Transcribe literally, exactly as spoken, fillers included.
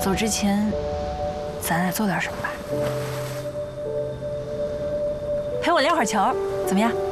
走之前，咱俩做点什么吧？陪我练会儿球，怎么样？